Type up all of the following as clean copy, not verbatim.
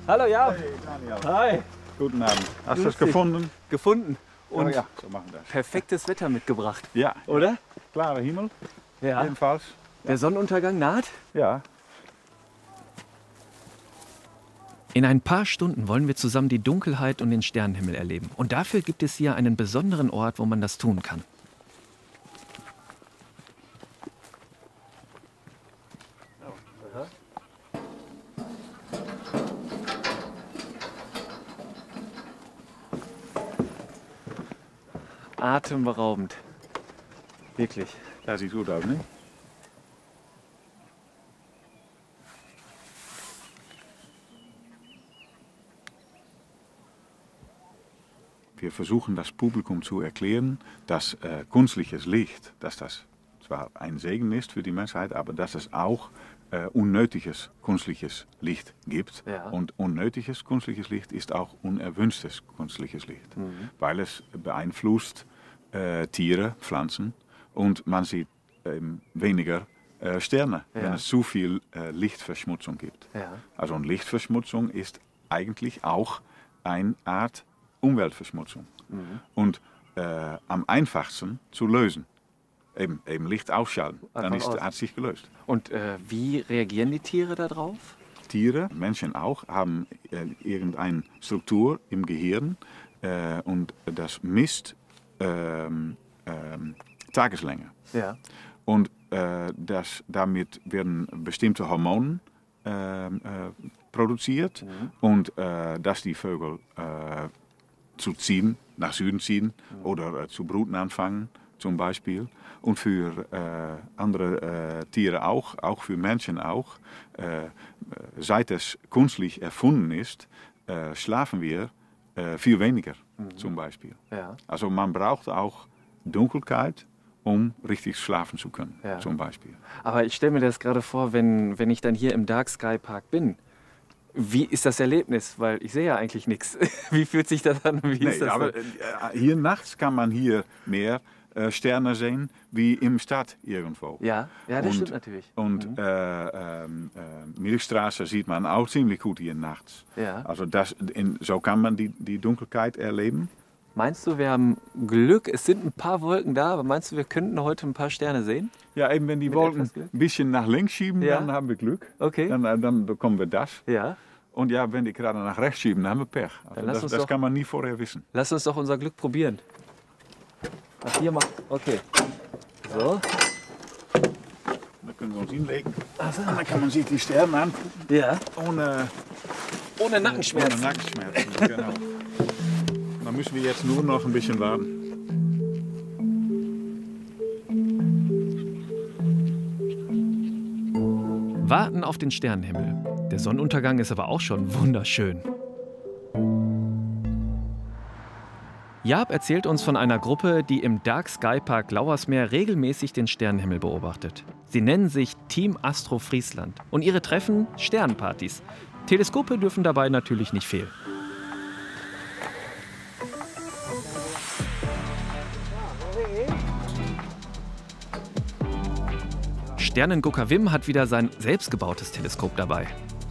Hallo Jaap. Hey Daniel. Hi. Guten Abend. Hast du Grüß es dich. gefunden? Gefunden. Und Ja, so machen wir das. perfektes Wetter mitgebracht, Ja, oder? klarer Himmel, Ja. jedenfalls. Der Sonnenuntergang naht. Ja. In ein paar Stunden wollen wir zusammen die Dunkelheit und den Sternenhimmel erleben. Und dafür gibt es hier einen besonderen Ort, wo man das tun kann. Atemberaubend. Wirklich. Das sieht gut aus, ne? Wir versuchen das Publikum zu erklären, dass künstliches Licht, dass das zwar ein Segen ist für die Menschheit, aber dass es auch unnötiges künstliches Licht gibt. Ja. Und unnötiges künstliches Licht ist auch unerwünschtes künstliches Licht, weil es beeinflusst Tiere, Pflanzen und man sieht weniger Sterne, Ja. wenn es zu viel Lichtverschmutzung gibt. Ja. Also und Lichtverschmutzung ist eigentlich auch eine Art Umweltverschmutzung. Und am einfachsten zu lösen. Eben Licht ausschalten, dann Einfach aus. hat sich gelöst. Und wie reagieren die Tiere darauf? Tiere, Menschen auch, haben irgendeine Struktur im Gehirn und das misst Tageslänge. Ja. Und damit werden bestimmte Hormone produziert und dass die Vögel nach Süden ziehen oder zu bruten anfangen zum Beispiel. Und für andere Tiere auch für Menschen auch. Seit es künstlich erfunden ist, schlafen wir viel weniger zum Beispiel. Ja. Also man braucht auch Dunkelheit, um richtig schlafen zu können, Ja. zum Beispiel. Aber ich stelle mir das gerade vor, wenn ich dann hier im Dark Sky Park bin. Wie ist das Erlebnis? Weil ich sehe ja eigentlich nichts. Wie fühlt sich das an? Wie ist das aber hier nachts kann man hier mehr Sterne sehen wie im Stadt irgendwo. ja, das Und- stimmt natürlich. Und Milchstraße sieht man auch ziemlich gut hier nachts. Ja. Also so kann man die Dunkelheit erleben. Meinst du, wir haben Glück? Es sind ein paar Wolken da, aber meinst du, wir könnten heute ein paar Sterne sehen? Ja, eben wenn die Mit Wolken etwas Glück? ein bisschen nach links schieben, Ja. dann haben wir Glück. Okay. Dann bekommen wir das. Ja. Und ja, wenn die gerade nach rechts schieben, dann haben wir Pech. Dann Also lass das uns das doch- kann man nie vorher wissen. Lass uns doch unser Glück probieren. Ach, hier mal. Okay. So. Dann können wir uns hinlegen. Und dann kann man sich die Sterne angucken, Ja. ohne Ohne Nackenschmerzen. Nackenschmerzen. Genau. Dann müssen wir jetzt nur noch ein bisschen warten. Warten auf den Sternenhimmel. Der Sonnenuntergang ist aber auch schon wunderschön. Jaap erzählt uns von einer Gruppe, die im Dark Sky Park Lauersmeer regelmäßig den Sternenhimmel beobachtet. Sie nennen sich Team Astro Friesland und ihre Treffen Sternpartys. Teleskope dürfen dabei natürlich nicht fehlen. Sternengucker Wim hat wieder sein selbstgebautes Teleskop dabei.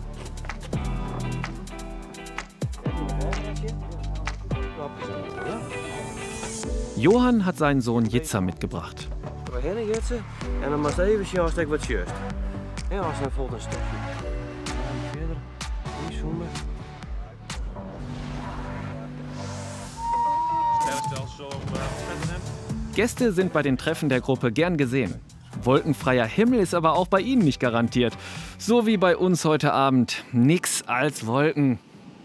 Johann hat seinen Sohn Jitzer mitgebracht. We beginnen Jitse en dan maar even zien als ik wat juist. En als hij voelt een stukje. Dan verder, inzoomen. Gäste sind bei den Treffen der Gruppe gern gesehen. Wolkenfreier Himmel ist aber auch bei ihnen nicht garantiert. So wie bei uns heute Abend. Nix als Wolken.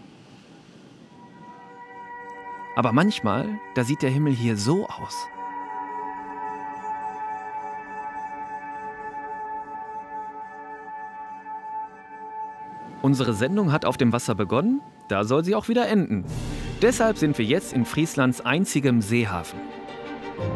Aber manchmal, da sieht der Himmel hier so aus. Unsere Sendung hat auf dem Wasser begonnen, da soll sie auch wieder enden. Deshalb sind wir jetzt in Frieslands einzigem Seehafen.